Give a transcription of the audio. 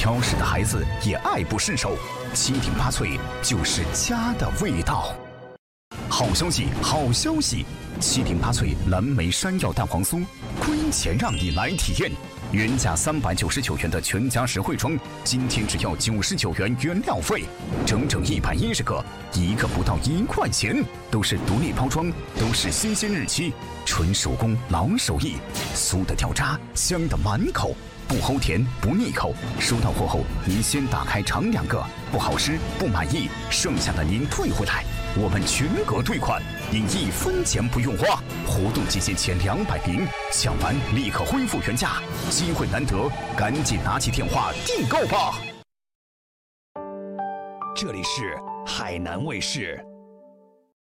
挑食的孩子也爱不释手。7鼎8脆就是家的味道。好消息，好消息！7鼎8脆蓝莓山药蛋黄酥，亏钱让你来体验。原价399元的全家实惠装，今天只要99元原料费，整整110个，一个不到1块钱，都是独立包装，都是新鲜日期，纯手工老手艺，酥的掉渣，香的满口。不齁甜不腻口，收到货后您先打开尝2个，不好吃不满意，剩下的您退回来，我们全额退款，您1分钱不用花。活动期限前200名，抢完立刻恢复原价，机会难得，赶紧拿起电话订购吧。 这里是海南卫视。